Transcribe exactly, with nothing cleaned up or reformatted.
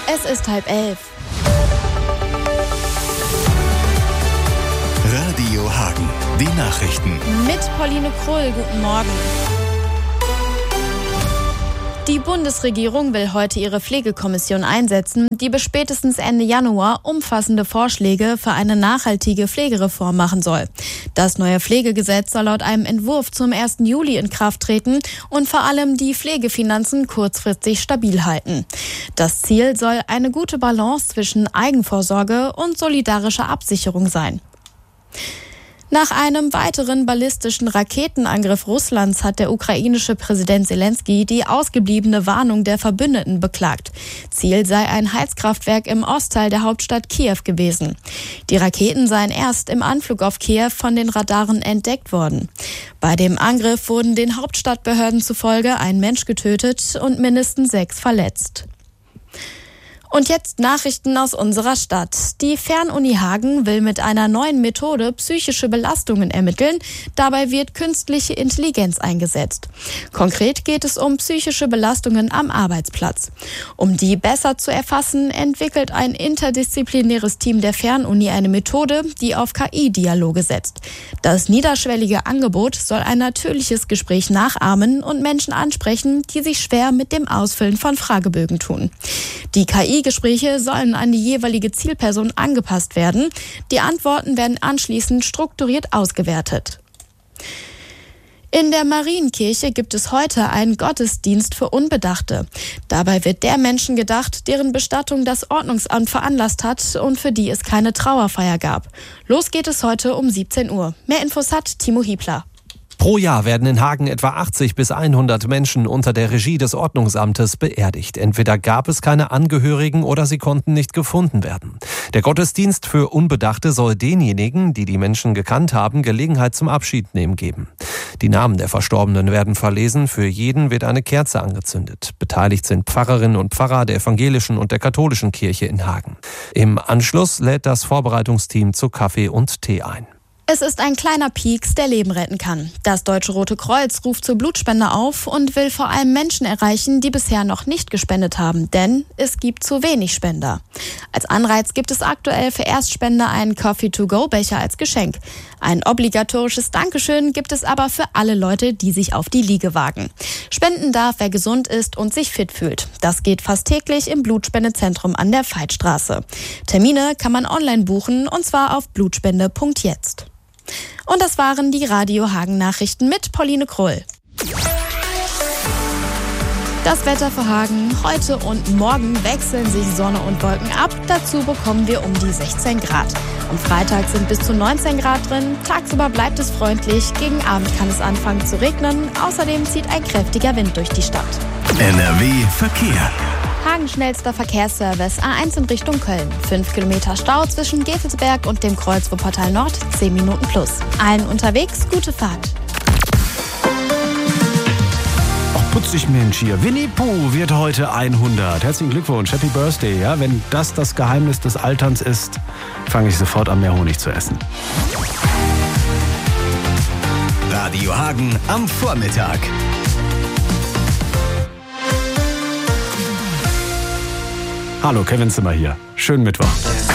Es ist halb elf. Radio Hagen, die Nachrichten. Mit Pauline Krull, guten Morgen. Die Bundesregierung will heute ihre Pflegekommission einsetzen, die bis spätestens Ende Januar umfassende Vorschläge für eine nachhaltige Pflegereform machen soll. Das neue Pflegegesetz soll laut einem Entwurf zum ersten Juli in Kraft treten und vor allem die Pflegefinanzen kurzfristig stabil halten. Das Ziel soll eine gute Balance zwischen Eigenvorsorge und solidarischer Absicherung sein. Nach einem weiteren ballistischen Raketenangriff Russlands hat der ukrainische Präsident Zelensky die ausgebliebene Warnung der Verbündeten beklagt. Ziel sei ein Heizkraftwerk im Ostteil der Hauptstadt Kiew gewesen. Die Raketen seien erst im Anflug auf Kiew von den Radaren entdeckt worden. Bei dem Angriff wurden den Hauptstadtbehörden zufolge ein Mensch getötet und mindestens sechs verletzt. Und jetzt Nachrichten aus unserer Stadt. Die Fernuni Hagen will mit einer neuen Methode psychische Belastungen ermitteln. Dabei wird künstliche Intelligenz eingesetzt. Konkret geht es um psychische Belastungen am Arbeitsplatz. Um die besser zu erfassen, entwickelt ein interdisziplinäres Team der Fernuni eine Methode, die auf K I-Dialoge setzt. Das niederschwellige Angebot soll ein natürliches Gespräch nachahmen und Menschen ansprechen, die sich schwer mit dem Ausfüllen von Fragebögen tun. Die K I Gespräche sollen an die jeweilige Zielperson angepasst werden. Die Antworten werden anschließend strukturiert ausgewertet. In der Marienkirche gibt es heute einen Gottesdienst für Unbedachte. Dabei wird der Menschen gedacht, deren Bestattung das Ordnungsamt veranlasst hat und für die es keine Trauerfeier gab. Los geht es heute um siebzehn Uhr. Mehr Infos hat Timo Hiebler. Pro Jahr werden in Hagen etwa achtzig bis hundert Menschen unter der Regie des Ordnungsamtes beerdigt. Entweder gab es keine Angehörigen oder sie konnten nicht gefunden werden. Der Gottesdienst für Unbedachte soll denjenigen, die die Menschen gekannt haben, Gelegenheit zum Abschiednehmen geben. Die Namen der Verstorbenen werden verlesen. Für jeden wird eine Kerze angezündet. Beteiligt sind Pfarrerinnen und Pfarrer der evangelischen und der katholischen Kirche in Hagen. Im Anschluss lädt das Vorbereitungsteam zu Kaffee und Tee ein. Es ist ein kleiner Pieks, der Leben retten kann. Das Deutsche Rote Kreuz ruft zur Blutspende auf und will vor allem Menschen erreichen, die bisher noch nicht gespendet haben, denn es gibt zu wenig Spender. Als Anreiz gibt es aktuell für Erstspender einen Coffee-to-go-Becher als Geschenk. Ein obligatorisches Dankeschön gibt es aber für alle Leute, die sich auf die Liege wagen. Spenden darf, wer gesund ist und sich fit fühlt. Das geht fast täglich im Blutspendezentrum an der Veitstraße. Termine kann man online buchen und zwar auf blutspende punkt jetzt. Und das waren die Radio Hagen Nachrichten mit Pauline Krull. Das Wetter für Hagen. Heute und morgen wechseln sich Sonne und Wolken ab. Dazu bekommen wir um die sechzehn Grad. Am Freitag sind bis zu neunzehn Grad drin. Tagsüber bleibt es freundlich. Gegen Abend kann es anfangen zu regnen. Außerdem zieht ein kräftiger Wind durch die Stadt. N R W Verkehr. Hagen schnellster Verkehrsservice A eins in Richtung Köln. fünf Kilometer Stau zwischen Gevelsberg und dem Kreuz Wuppertal Nord, zehn Minuten plus. Allen unterwegs, gute Fahrt. Ach, putzig Mensch hier. Winnie Pooh wird heute hundert. Herzlichen Glückwunsch, Happy Birthday. Ja? Wenn das das Geheimnis des Alterns ist, fange ich sofort an, mehr Honig zu essen. Radio Hagen am Vormittag. Hallo, Kevin Zimmer hier. Schönen Mittwoch.